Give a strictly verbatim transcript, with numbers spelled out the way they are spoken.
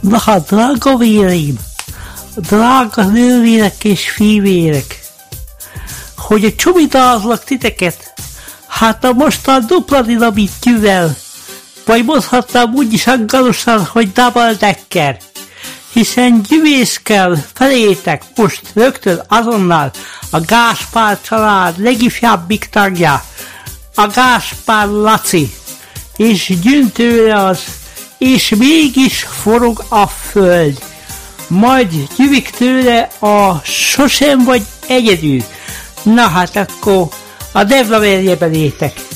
Na hát, drága véreim, drága nővérek és fivérek, hogy csomítázlak titeket, hát a mostan dupla dinamittyűvel, vagy mondhatnám úgy is angolosan, hogy double decker, hiszen gyűvészkel felétek most rögtön azonnal a Gáspár család legifjabbik tagja, a Gáspár Laci, és gyűnt tőle az, és mégis forog a föld. Majd gyűvik tőle a sosem vagy egyedül. Na hát akkor a Devla verjében étek.